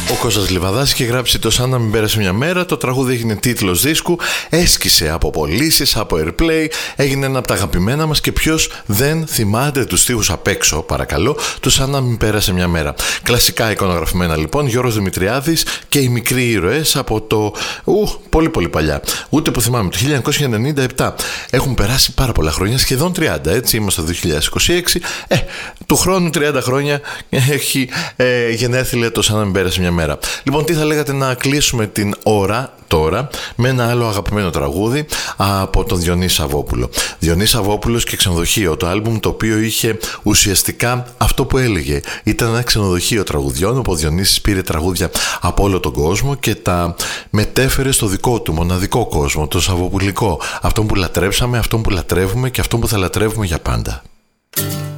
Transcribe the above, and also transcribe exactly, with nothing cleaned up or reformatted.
Ο Κώστας Λιβαδάς είχε γράψει το «Σαν να μην πέρασε μια μέρα». Το τραγούδι έγινε τίτλος δίσκου, έσκησε από πωλήσεις, από airplay, έγινε ένα από τα αγαπημένα μας και ποιος δεν θυμάται τους στίχους απ' έξω, παρακαλώ, το «Σαν να μην πέρασε μια μέρα». Κλασικά εικονογραφημένα λοιπόν, Γιώργος Δημητριάδης και οι μικροί ήρωες από το ου, πολύ πολύ παλιά. Ούτε που θυμάμαι, το χίλια εννιακόσια ενενήντα επτά. Έχουν περάσει πάρα πολλά χρόνια, σχεδόν τριάντα, έτσι, είμαστε το δύο χιλιάδες είκοσι έξι. Ε, του χρόνου τριάντα χρόνια έχει ε, γενέθλια το «Σαν να μην πέρασε μια μέρα». Λοιπόν, τι θα λέγατε να κλείσουμε την ώρα τώρα με ένα άλλο αγαπημένο τραγούδι από τον Διονύση Σαββόπουλο. Διονύση Σαββόπουλος και Ξενοδοχείο, το άλμπουμ το οποίο είχε ουσιαστικά αυτό που έλεγε. Ήταν ένα ξενοδοχείο τραγουδιών, όπου ο Διονύσης πήρε τραγούδια από όλο τον κόσμο και τα μετέφερε στο δικό του μοναδικό κόσμο, το σαββοπουλικό. Αυτό που λατρέψαμε, αυτό που λατρεύουμε και αυτό που θα λατρεύουμε για πάντα.